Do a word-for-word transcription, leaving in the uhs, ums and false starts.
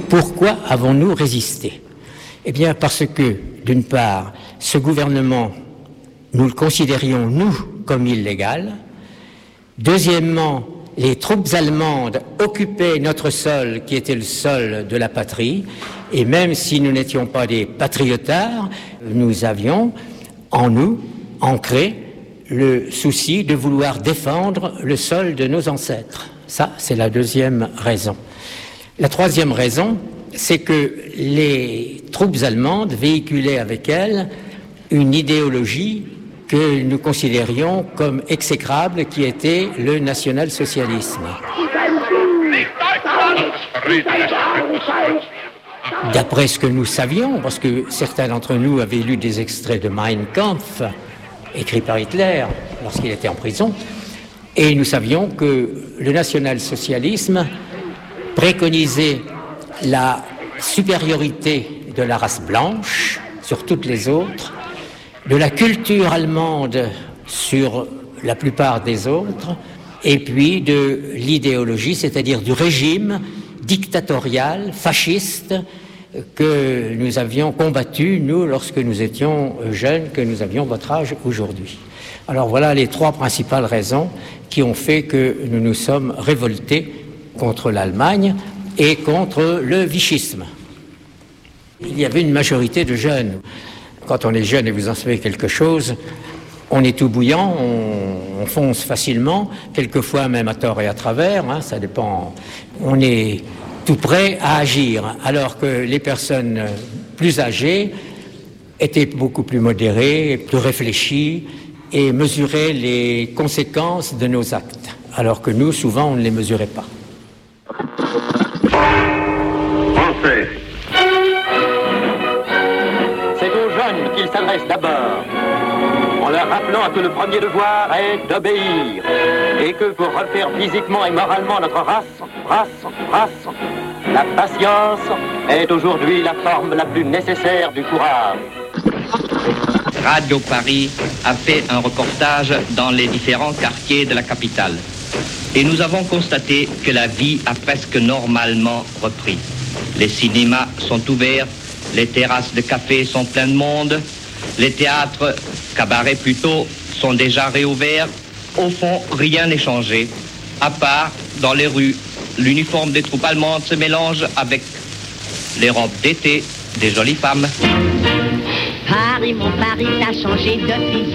Pourquoi avons-nous résisté ? Eh bien, parce que, d'une part, ce gouvernement, nous le considérions, nous, comme illégal. Deuxièmement, les troupes allemandes occupaient notre sol, qui était le sol de la patrie, et même si nous n'étions pas des patriotards, nous avions en nous ancré le souci de vouloir défendre le sol de nos ancêtres. Ça, c'est la deuxième raison. La troisième raison, c'est que les troupes allemandes véhiculaient avec elles une idéologie que nous considérions comme exécrable, qui était le national-socialisme. D'après ce que nous savions, parce que certains d'entre nous avaient lu des extraits de Mein Kampf, écrit par Hitler lorsqu'il était en prison, et nous savions que le national-socialisme préconisait la supériorité de la race blanche sur toutes les autres, de la culture allemande sur la plupart des autres, et puis de l'idéologie, c'est-à-dire du régime dictatorial, fasciste, que nous avions combattu, nous, lorsque nous étions jeunes, que nous avions votre âge aujourd'hui. Alors voilà les trois principales raisons qui ont fait que nous nous sommes révoltés contre l'Allemagne et contre le vichisme. Il y avait une majorité de jeunes. Quand on est jeune et vous en savez quelque chose, on est tout bouillant, on, on fonce facilement, quelquefois même à tort et à travers, hein, ça dépend. On est tout prêt à agir, alors que les personnes plus âgées étaient beaucoup plus modérées, plus réfléchies et mesuraient les conséquences de nos actes, alors que nous, souvent, on ne les mesurait pas. Français. Qu'il s'adresse d'abord, en leur rappelant que le premier devoir est d'obéir, et que pour refaire physiquement et moralement notre race, race, race, la patience est aujourd'hui la forme la plus nécessaire du courage. Radio Paris a fait un reportage dans les différents quartiers de la capitale. Et nous avons constaté que la vie a presque normalement repris. Les cinémas sont ouverts, les terrasses de café sont pleines de monde, les théâtres, cabarets plutôt, sont déjà réouverts. Au fond, rien n'est changé, à part, dans les rues, l'uniforme des troupes allemandes se mélange avec les robes d'été des jolies femmes. Paris, mon Paris, t'as changé de physique.